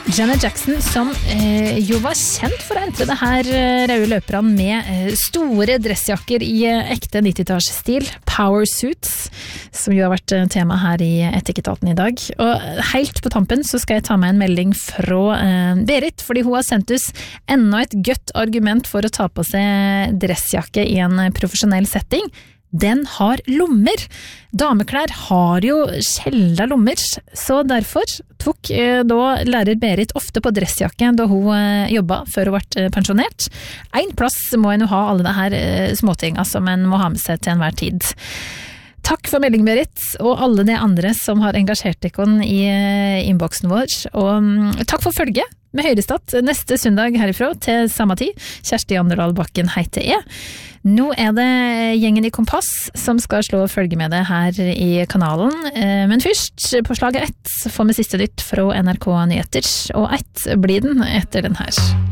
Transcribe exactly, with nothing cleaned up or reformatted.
Janet Jackson, som eh, jo var kjent for å entre det her eh, røde løperne med eh, store dressjakker i eh, ekte nitti-tallsstil, power suits, som jo har vært eh, tema her i Etikketaten i dag. Og helt på tampen så skal jeg ta med en melding fra eh, Berit, fordi hun har sendt oss enda et godt argument for å ta på seg dressjakke i en profesjonell setting. Den har lommer. Dameklær har jo sjelda lommer, så derfor tok eh, da lærer Berit ofte på dressjakke da hun eh, jobbet før hun ble pensjonert. En plass må en jo ha alle det her eh, småtinga som en må ha med seg til enhver tid. Takk for melding, Berit, og alle de andre som har engasjert dere i eh, innboksen vår. Og um, takk for følget med Høyrestad neste søndag herifra til samme tid. Kjersti Anderdal Bakken heter jeg. Nå er det gjengen i Kompass som skal slå følge med det her i kanalen. Men først, på slaget ett, får vi siste nytt fra N R K Nyheter, og ett blir den etter den her.